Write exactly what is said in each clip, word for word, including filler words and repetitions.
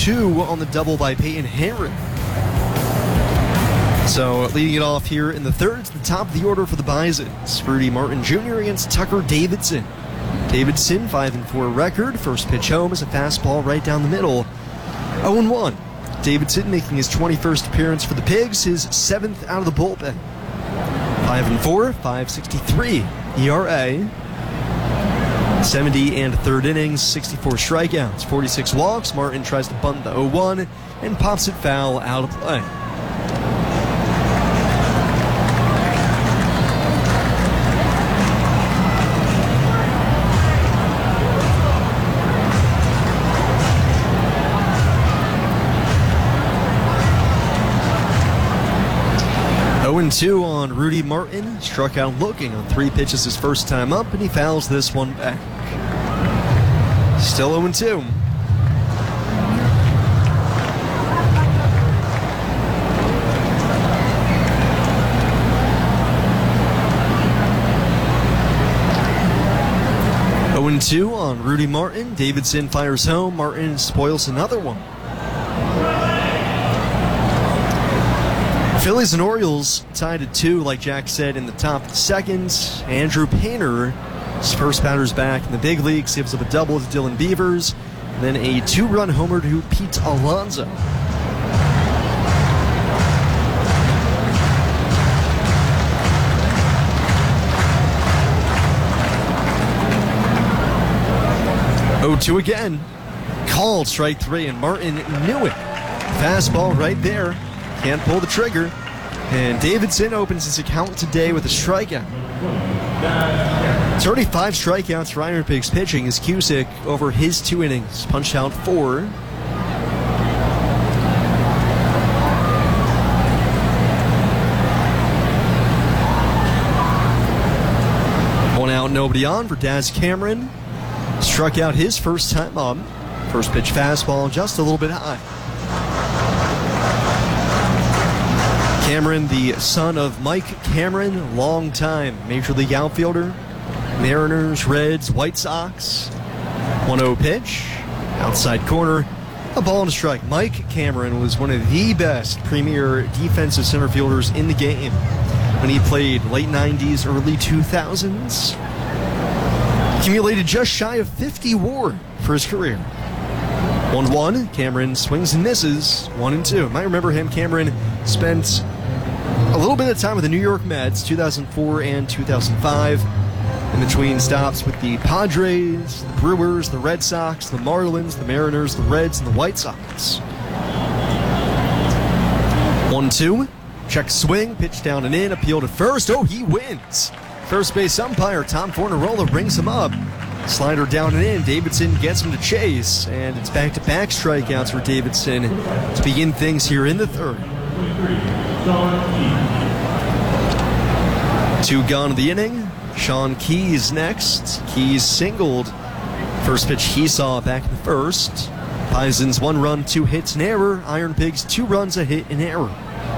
two on the double by Peyton Henry. So leading it off here in the third, it's the top of the order for the Bisons. Rudy Martin Junior against Tucker Davidson. Davidson, five and four record. First pitch home is a fastball right down the middle. oh and one. Davidson making his twenty-first appearance for the Pigs, his seventh out of the bullpen. five and four, five sixty-three E R A. seventy and third innings, sixty-four strikeouts, forty-six walks. Martin tries to bunt the oh one and pops it foul out of play. oh and two on Rudy Martin. Struck out looking on three pitches his first time up, and he fouls this one back. Still oh and two. oh and two on Rudy Martin. Davidson fires home. Martin spoils another one. Phillies and Orioles tied at two, like Jack said, in the top of the second. Andrew Painter, his first batter's back in the big leagues, gives up a double to Dylan Beavers, and then a two-run homer to Pete Alonso. oh two again. Called strike three, and Martin knew it. Fastball right there. Can't pull the trigger. And Davidson opens his account today with a strikeout. It's already five strikeouts for Iron Pigs pitching as Cusick, over his two innings, punched out four. One out, nobody on for Daz Cameron. Struck out his first time up. First pitch fastball just a little bit high. Cameron, the son of Mike Cameron, long-time Major League outfielder. Mariners, Reds, White Sox. one oh pitch, outside corner, a ball and a strike. Mike Cameron was one of the best premier defensive center fielders in the game when he played late nineties, early two thousands. Accumulated just shy of fifty WAR for his career. one one, Cameron swings and misses, one and two. Might remember him. Cameron spent a little bit of time with the New York Mets, two thousand four and two thousand five, in between stops with the Padres, the Brewers, the Red Sox, the Marlins, the Mariners, the Reds, and the White Sox. one two, check swing, pitch down and in, appeal to first. Oh, he wins. First base umpire Tom Fornarola brings him up. Slider down and in. Davidson gets him to chase, and it's back-to-back strikeouts for Davidson to begin things here in the third. Two gone in the inning. Sean Keys next. Keys singled. First pitch he saw back in the first. Bison's one run, two hits, an error. Iron Pigs two runs, a hit, an error.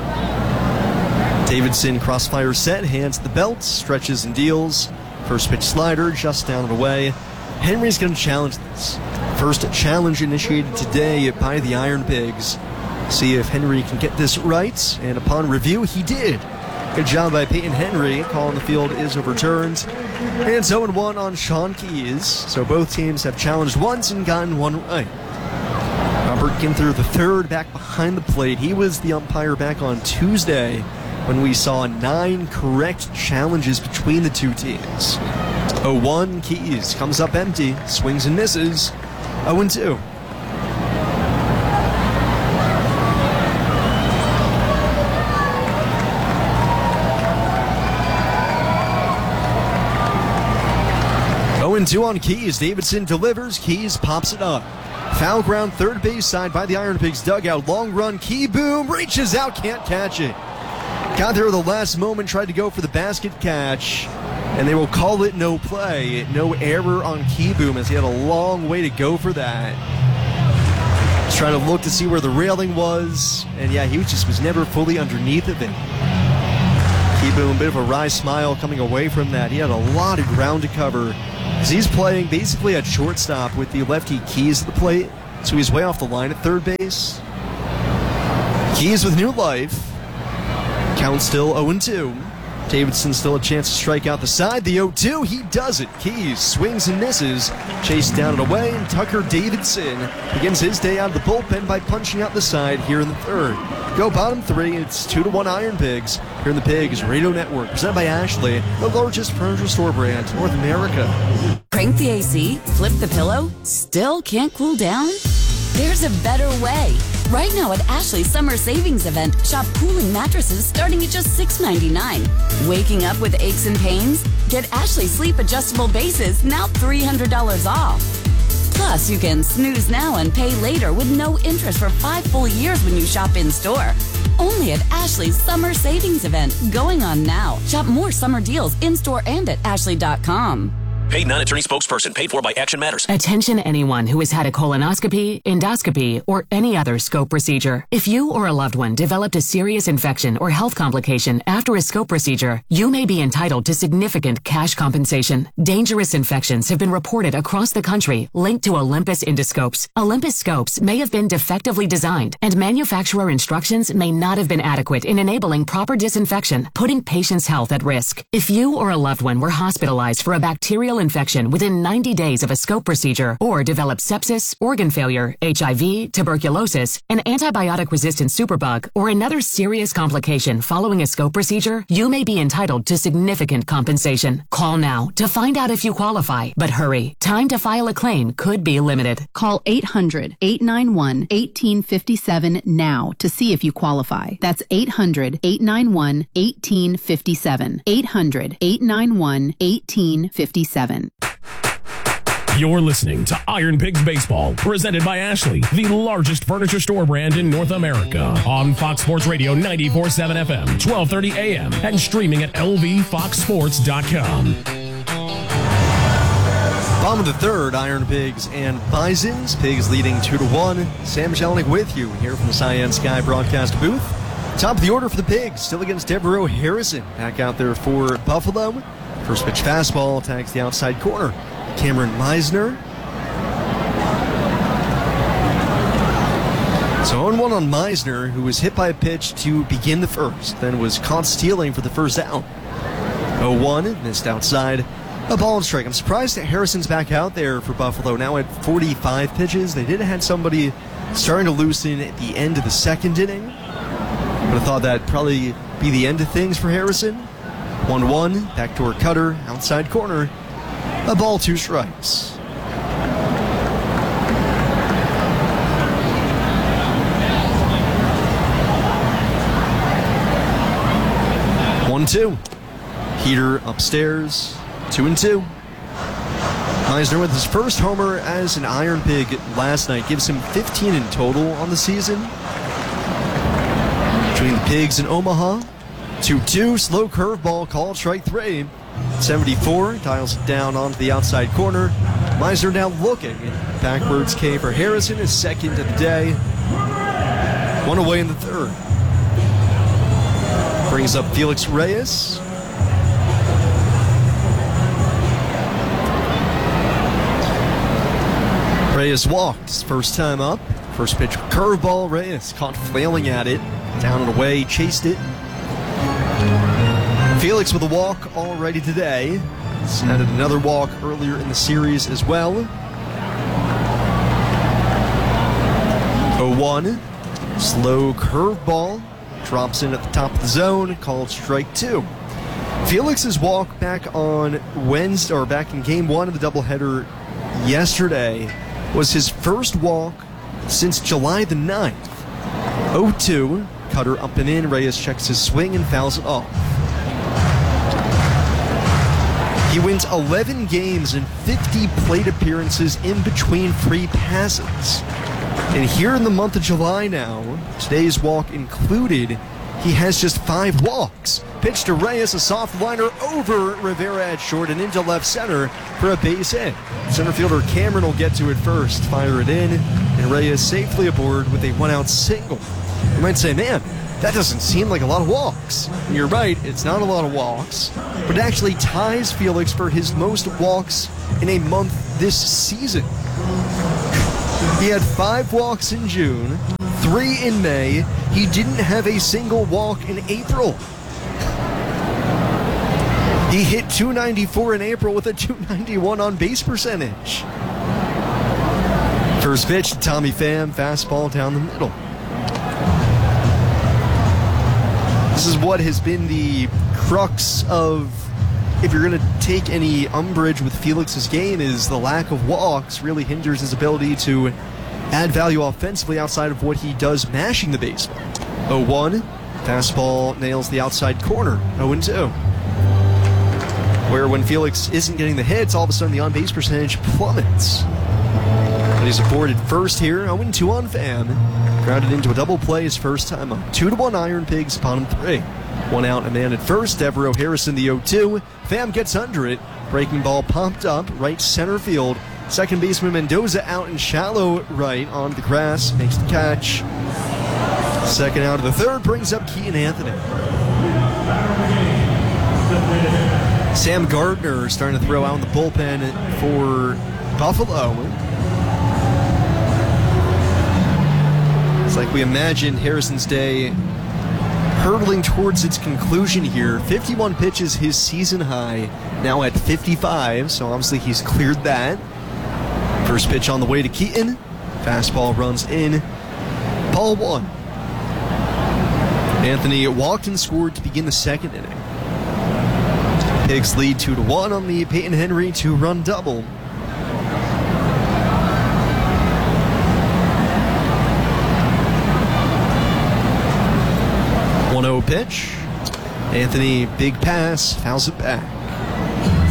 Davidson crossfire set, hands the belt, stretches and deals. First pitch slider, just down and away. Henry's going to challenge this. First challenge initiated today by the Iron Pigs. See if Henry can get this right, and upon review, he did. Good job by Peyton Henry. Call on the field is overturned. And it's oh and one on Sean Keys. So both teams have challenged once and gotten one right. Robert Ginther, the third, back behind the plate. He was the umpire back on Tuesday when we saw nine correct challenges between the two teams. oh one, Keys comes up empty, swings and misses. oh and two. oh and two on Keys. Davidson delivers. Keys pops it up. Foul ground, third base side by the Iron Pigs dugout. Long run, Key boom, reaches out, can't catch it. Got there at the last moment, tried to go for the basket catch, and they will call it no play. No error on Keyboom as he had a long way to go for that. Just trying to look to see where the railing was, and yeah, he just was never fully underneath of it. Keyboom, a bit of a wry smile coming away from that. He had a lot of ground to cover as he's playing basically at shortstop with the lefty Keys at the plate. so he's way off the line at third base. Keys with new life. Count still oh and two. Davidson still a chance to strike out the side. The oh two, he does it. Keys swings and misses. Chased down and away, and Tucker Davidson begins his day out of the bullpen by punching out the side here in the third. Go bottom three, it's two to one Iron Pigs here in the Pigs Radio Network, presented by Ashley, the largest furniture store brand in North America. Crank the A C, flip the pillow, still can't cool down? There's a better way. Right now at Ashley's Summer Savings Event, shop cooling mattresses starting at just six ninety-nine. Waking up with aches and pains? Get Ashley Sleep Adjustable Bases, now three hundred dollars off. Plus, you can snooze now and pay later with no interest for five full years when you shop in-store. Only at Ashley's Summer Savings Event, going on now. Shop more summer deals in-store and at ashley dot com. Paid non-attorney spokesperson. Paid for by Action Matters. Attention anyone who has had a colonoscopy, endoscopy, or any other scope procedure. If you or a loved one developed a serious infection or health complication after a scope procedure, you may be entitled to significant cash compensation. Dangerous infections have been reported across the country linked to Olympus endoscopes. Olympus scopes may have been defectively designed, and manufacturer instructions may not have been adequate in enabling proper disinfection, putting patients' health at risk. If you or a loved one were hospitalized for a bacterial infection within ninety days of a scope procedure, or develop sepsis, organ failure, H I V, tuberculosis, an antibiotic-resistant superbug, or another serious complication following a scope procedure, you may be entitled to significant compensation. Call now to find out if you qualify, but hurry. Time to file a claim could be limited. Call eight hundred, eight nine one, one eight five seven now to see if you qualify. That's eight hundred, eight nine one, one eight five seven. eight hundred, eight nine one, one eight five seven. You're listening to Iron Pigs Baseball, presented by Ashley, the largest furniture store brand in North America, on Fox Sports Radio ninety-four point seven F M, twelve thirty A M, and streaming at L V fox sports dot com. Bottom of the third, Iron Pigs and Bisons. Pigs leading two to one. Sam Jelinek with you here from the Cyan Sky broadcast booth. Top of the order for the Pigs, still against Devereaux Harrison. Back out there for Buffalo. First pitch fastball tags the outside corner. Cameron Meisner. So oh and one on Meisner, who was hit by a pitch to begin the first, then was caught stealing for the first out. oh one, missed outside. A ball and strike. I'm surprised that Harrison's back out there for Buffalo now at forty-five pitches. They did have somebody starting to loosen at the end of the second inning. But I thought that'd probably be the end of things for Harrison. one one, backdoor cutter, outside corner. A ball, two strikes. one two. Heater upstairs. Two and two. Meisner with his first homer as an Iron Pig last night gives him fifteen in total on the season. Between the Pigs and Omaha. two two, slow curveball, called strike three. seventy-four, dials it down onto the outside corner. Meisner now looking. Backwards K for Harrison, his second of the day. One away in the third. Brings up Felix Reyes. Reyes walked his first time up. First pitch curveball. Reyes caught flailing at it. Down and away, chased it. Felix with a walk already today. He's added another walk earlier in the series as well. oh one. Slow curveball. Drops in at the top of the zone. Called strike two. Felix's walk back on Wednesday, or back in game one of the doubleheader yesterday, was his first walk since July the ninth. oh two. Cutter up and in. Reyes checks his swing and fouls it off. He wins eleven games and fifty plate appearances in between free passes. And here in the month of July now, today's walk included, he has just five walks. Pitch to Reyes, a soft liner over Rivera at short and into left center for a base hit. Center fielder Cameron will get to it first, fire it in, and Reyes safely aboard with a one-out single. You might say, man, that doesn't seem like a lot of walks. And you're right, it's not a lot of walks, but it actually ties Felix for his most walks in a month this season. He had five walks in June, three in May. He didn't have a single walk in April. He hit two ninety-four in April with a two ninety-one on base percentage. First pitch to Tommy Pham, fastball down the middle. This is what has been the crux of, if you're going to take any umbrage with Felix's game, is the lack of walks really hinders his ability to add value offensively outside of what he does mashing the baseball. oh one, fastball nails the outside corner, oh two. Where when Felix isn't getting the hits, all of a sudden the on-base percentage plummets. But he's aboard at first here, oh two on Pham. Grounded into a double play his first time up. two to one Iron Pigs, bottom three. One out, a man at first. Devereaux Harrison, the oh two. Pham gets under it. Breaking ball popped up, right center field. Second baseman Mendoza out in shallow right on the grass. Makes the catch. Second out of the third brings up Keaton Anthony. Sam Gardner starting to throw out in the bullpen for Buffalo. It's like we imagined Harrison's day hurtling towards its conclusion here. fifty-one pitches, his season high, now at fifty-five, so obviously he's cleared that. First pitch on the way to Keaton. Fastball runs in. Ball one. Anthony walked and scored to begin the second inning. Pigs lead two to one on the Peyton Henry two-run double. one oh pitch. Anthony, big pass, fouls it back.